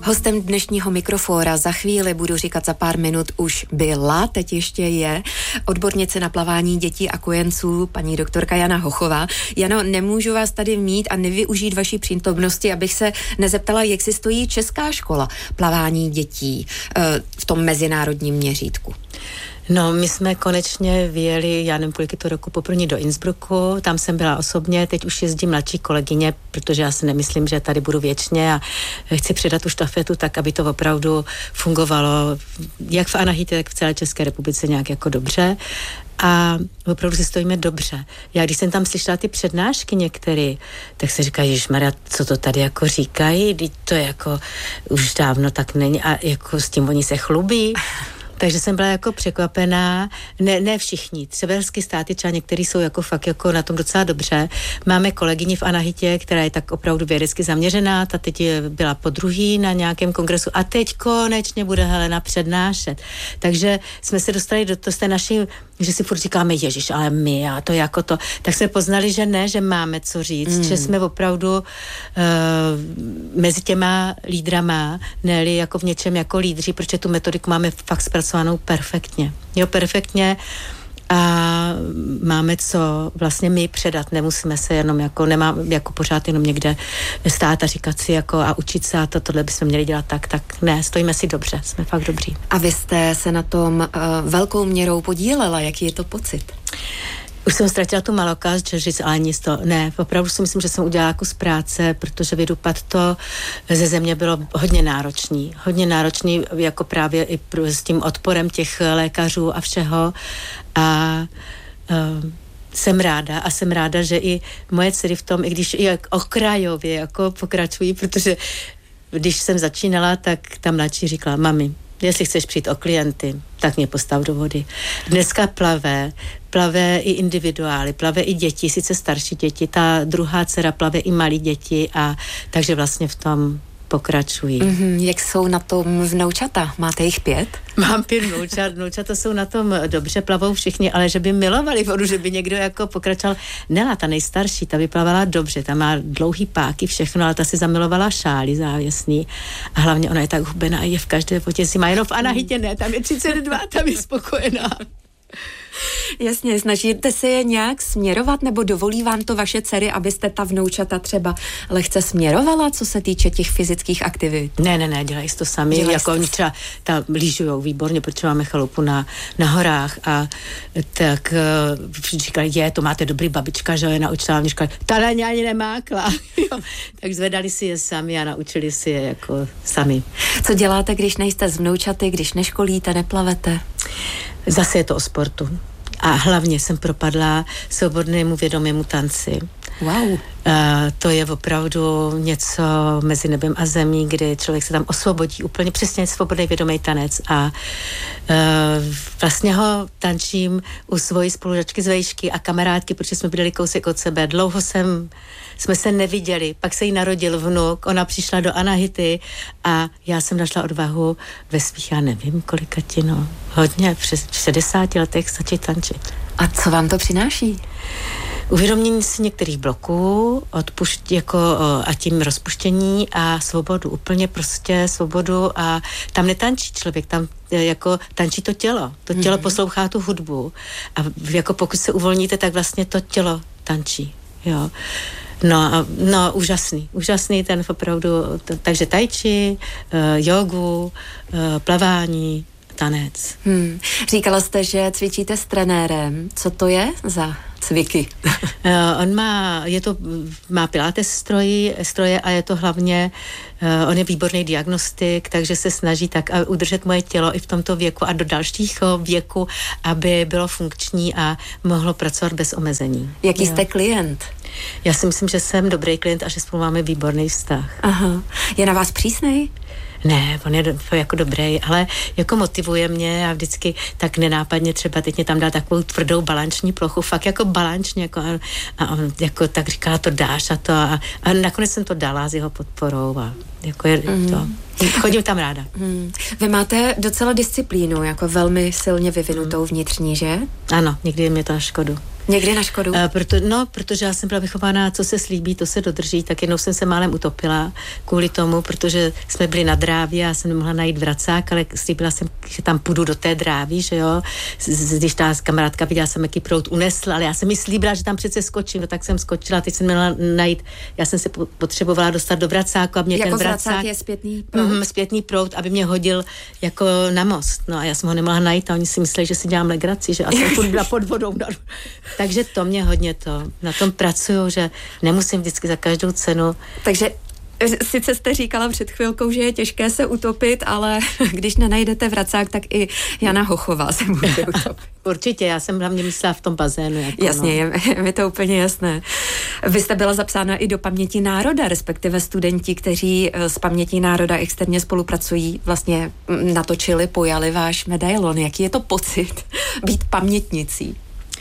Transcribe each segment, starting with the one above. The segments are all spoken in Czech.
Hostem dnešního Mikrofóra, za chvíli budu říkat za pár minut, už byla, teď ještě je, odbornice na plavání dětí a kojenců, paní doktorka Jana Hochová. Jano, nemůžu vás tady mít a nevyužít vaší přítomnosti, abych se nezeptala, jak si stojí česká škola plavání dětí v tom mezinárodním měřítku. No, my jsme konečně vyjeli, já nevím, kolik je to roku poprvé do Innsbrucku, tam jsem byla osobně, teď už jezdí mladší kolegyně, protože já si nemyslím, že tady budu věčně a chci předat tu štafetu tak, aby to opravdu fungovalo jak v Anahitě, tak v celé České republice nějak jako dobře. A opravdu si stojíme dobře. Já když jsem tam slyšela ty přednášky některé, tak se říká, ježišmarja, co to tady jako říkají, teď to jako už dávno tak není a jako s tím oni se chlubí. Takže jsem byla jako překvapená, ne všichni, severské státy, třeba některý jsou jako fakt jako na tom docela dobře. Máme kolegyni v Anahitě, která je tak opravdu vědecky zaměřená, ta teď byla podruhý na nějakém kongresu a teď konečně bude Helena přednášet. Takže jsme se dostali do té naší, že si furt říkáme, ježiš, ale my a to jako to, tak jsme poznali, že ne, že máme co říct, že jsme opravdu mezi těma lídrama, ne-li jako v něčem jako lídři, protože tu metodiku máme fakt zpracovanou perfektně. Jo, perfektně a máme co vlastně my předat, nemusíme se jenom jako, nemám jako pořád jenom někde stát a říkat si jako a učit se a tohle bychom měli dělat tak ne, stojíme si dobře, jsme fakt dobří. A vy jste se na tom velkou měrou podílela, jaký je to pocit? Už jsem ztratila tu malokář, že říct, ale nic to, ne, opravdu si myslím, že jsem udělala kus práce, protože vydupat to ze země bylo hodně náročný, jako právě i s tím odporem těch lékařů a všeho a jsem ráda, že i moje dcery v tom, i když i okrajově jako pokračují, protože když jsem začínala, tak ta mladší říkala, mami, jestli chceš přijít o klienty, tak mě postav do vody. Dneska plave i individuály, plave i děti, sice starší děti, ta druhá dcera plave i malí děti a takže vlastně v tom pokračují. Jak jsou na tom vnoučata? Máte jich 5? Mám 5 vnoučata jsou na tom dobře, plavou všichni, ale že by milovali vodu, že by někdo jako pokračoval. Nela, ta nejstarší, ta vyplavala dobře, ta má dlouhý páky, všechno, ale ta si zamilovala šály závěsný a hlavně ona je tak hubená, je v každé vodě si má, jenom v Anahitě ne, tam je 32, tam je spokojená. Jasně, snažíte se je nějak směrovat, nebo dovolí vám to vaše dcery, abyste ta vnoučata třeba lehce směrovala, co se týče těch fyzických aktivit? Ne, dělají to sami, jako oni třeba lyžujou výborně, protože máme chalupu na horách a tak říkali, to máte dobrý babička, že je naučila, mě říkali, ta ani nemákla, tak zvedali si je sami a naučili si je jako sami. Co děláte, když nejste s vnoučaty, když neškolíte, neplavete? Zase je to o sportu. A hlavně jsem propadla svobodnému vědomému tanci. Wow. To je opravdu něco mezi nebem a zemí, kdy člověk se tam osvobodí úplně přesně svobodný vědomý tanec a vlastně ho tančím u svojí spolužačky z vejšky a kamarádky, protože jsme bydleli kousek od sebe. Dlouho jsme se neviděli, pak se jí narodil vnuk, ona přišla do Anahity a já jsem našla odvahu ve svých, já nevím, kolikatino, hodně, přes 60 letech začít tančit. A co vám to přináší? Uvědomění si některých bloků, a tím rozpuštění a svobodu, úplně prostě svobodu a tam netančí člověk, tam jako tančí to tělo. To tělo poslouchá tu hudbu a jako pokud se uvolníte, tak vlastně to tělo tančí, jo. No, úžasný ten opravdu, takže tai chi, jogu, plavání, tanec. Říkala jste, že cvičíte s trenérem. Co to je za cviky? On má pilates stroje a je to hlavně, on je výborný diagnostik, takže se snaží tak udržet moje tělo i v tomto věku a do dalších věku, aby bylo funkční a mohlo pracovat bez omezení. Jaký jste klient? Já si myslím, že jsem dobrý klient a že spolu máme výborný vztah. Aha. Je na vás přísnej? Ne, on je jako dobrý, ale jako motivuje mě a vždycky tak nenápadně třeba teď mě tam dá takovou tvrdou balanční plochu, fakt jako balančně, jako a on jako tak říká, to dáš a nakonec jsem to dala s jeho podporou a jako je to. Chodím tam ráda. Vy máte docela disciplínu, jako velmi silně vyvinutou vnitřní, že? Ano, někdy je mě to na škodu. Někdy na škodu? Protože já jsem byla vychována, co se slíbí, to se dodrží, tak jednou jsem se málem utopila kvůli tomu, protože jsme byli na drávě a jsem nemohla najít vracák, ale slíbila jsem, že tam půjdu do té drávy, že jo. Když ta kamarádka viděla jsem, jaký proud unesl, ale já jsem mi slíbila, že tam přece skočím, no tak jsem skočila, teď jsem měla najít, já jsem se potřebovala dostat do vracáku a mě jako ten vracák je zpětný proud? Zpětný proud, aby mě hodil jako na most. No a já jsem ho nemohla najít a oni si mysleli, že si dělám legraci, že já jsem furt byla pod vodou. Takže to mě hodně na tom pracuju, že nemusím vždycky za každou cenu. Takže sice jste říkala před chvilkou, že je těžké se utopit, ale když nenajdete vracák, tak i Jana Hochová se může utopit. Určitě, já jsem hlavně myslela v tom bazénu. Jako jasně, je mi to úplně jasné. Vy jste byla zapsána i do Paměti národa, respektive studenti, kteří s Pamětí národa externě spolupracují, vlastně natočili, pojali váš medailon. Jaký je to pocit být pamětnicí?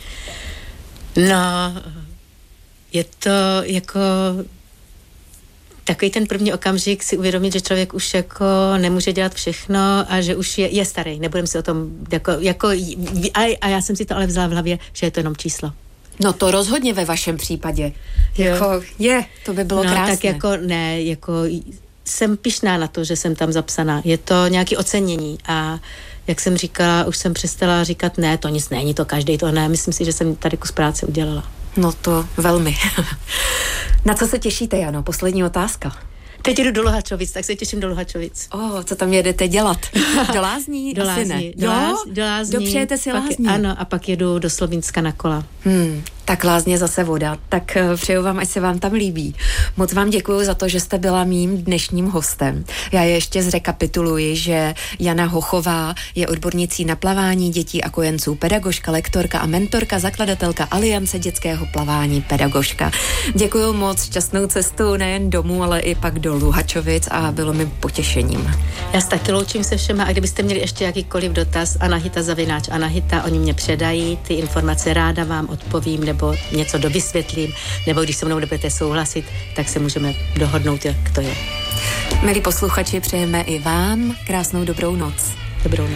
No, je to jako takový ten první okamžik si uvědomit, že člověk už jako nemůže dělat všechno a že už je starý. Nebudem si o tom a já jsem si to ale vzala v hlavě, že je to jenom číslo. No to rozhodně ve vašem případě. To by bylo krásné. Tak jsem pyšná na to, že jsem tam zapsaná. Je to nějaké ocenění a jak jsem říkala, už jsem přestala říkat ne, to nic není, to každej to ne. Myslím si, že jsem tady kus práce udělala. No to velmi. Na co se těšíte, Jano? Poslední otázka. Teď jdu do Luhačovic, tak se těším do Luhačovic. Co tam jedete dělat? Do Lázní? Do Lázní. Do Lázní. Dopřejete si Lázní? Ano, a pak jedu do Slovinska na kola. Tak Lázně zase voda. Tak přeju vám, ať se vám tam líbí. Moc vám děkuju za to, že jste byla mým dnešním hostem. Já ještě zrekapituluji, že Jana Hochová je odbornicí na plavání dětí a kojenců, pedagožka, lektorka a mentorka, zakladatelka Aliance dětského plavání, pedagožka. Děkuju moc, šťastnou cestu nejen domů, ale i pak do Luhačovic a bylo mi potěšením. Já se taky loučím se všema a kdybyste měli ještě jakýkoliv dotaz, Anahita, oni mě předají ty informace, ráda vám odpovím nebo něco dovysvětlím, nebo když se mnou nebudete souhlasit, tak se můžeme dohodnout, jak to je. Milí posluchači, přejeme i vám krásnou dobrou noc. Dobrou noc.